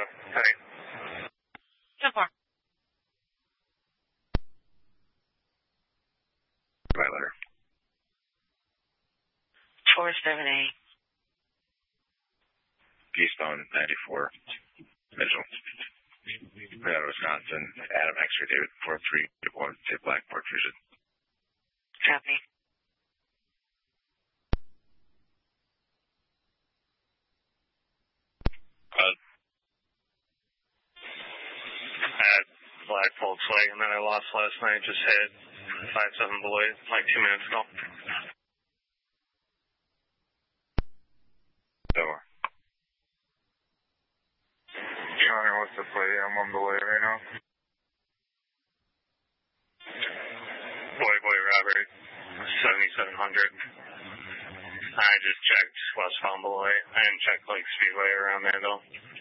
Hey. 10-4. By letter. 478. Keystone 94. Mitchell. Nevada, Wisconsin. Adam X-ray David 4381. Say Blackboard Fusion. Copy. I had black Volkswagen that I lost last night. Just hit 57 Beloit like 2 minutes ago. Door. Connor, what's the play? I'm on Beloit right now. Boy Robert, 7700. I just checked westbound Beloit. I didn't check like Speedway around there though.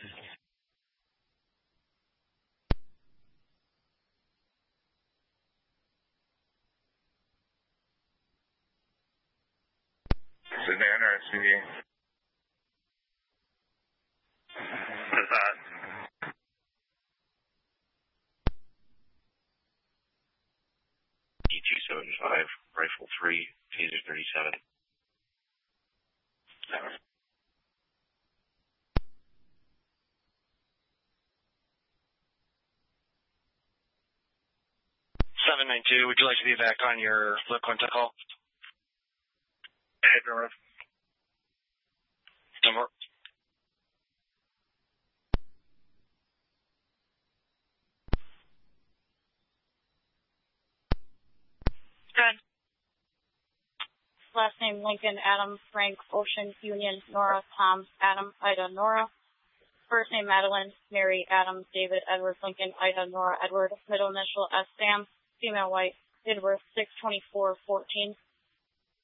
Sedan or SUV? What is that? E275, Rifle 3, Taser 37. 792, would you like to be back on your La Quinta call? North. Number. Good. Last name Lincoln, Adam, Frank, Ocean, Union, Nora, Tom, Adam, Ida, Nora. First name Madeline, Mary, Adam, David, Edward, Lincoln, Ida, Nora, Edward. Middle initial S. Sam. Female white. Date of birth 6/24/14.